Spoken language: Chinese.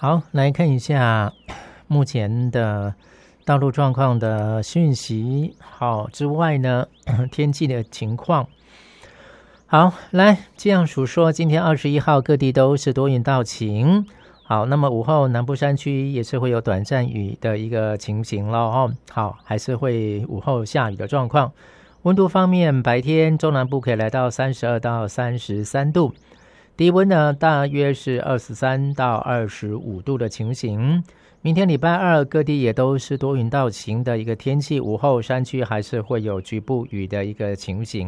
好，来看一下目前的道路状况的讯息。好之外呢，天气的情况。好，来这样数说，今天21号各地都是多云到晴。好，那么午后南部山区也是会有短暂雨的一个情形了哦。好，还是会午后下雨的状况。温度方面，白天中南部可以来到32到33度，低温呢大约是23到25度的情形。明天礼拜二各地也都是多云到晴的一个天气，午后山区还是会有局部雨的一个情形。